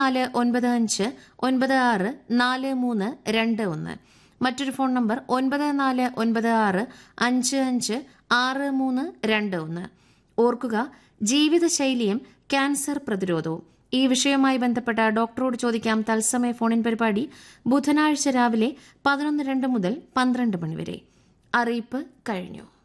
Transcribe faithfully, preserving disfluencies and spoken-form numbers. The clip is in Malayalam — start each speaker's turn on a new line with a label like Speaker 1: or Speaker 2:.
Speaker 1: നാല് ഒൻപത് അഞ്ച് ഒൻപത് ആറ് നാല് മൂന്ന് രണ്ട് ഒന്ന്. മറ്റൊരു ഫോൺ നമ്പർ ഒൻപത് നാല് ഒൻപത് ആറ് അഞ്ച് അഞ്ച് ആറ് മൂന്ന് രണ്ട് ഒന്ന്. ഓർക്കുക, ജീവിതശൈലിയും ക്യാൻസർ പ്രതിരോധവും ഈ വിഷയവുമായി ബന്ധപ്പെട്ട ഡോക്ടറോട് ചോദിക്കാം തത്സമയ ഫോണിൻ പരിപാടി ബുധനാഴ്ച രാവിലെ പതിനൊന്ന് രണ്ട് മുതൽ പന്ത്രണ്ട് മണിവരെ. അറിയിപ്പ് കഴിഞ്ഞു.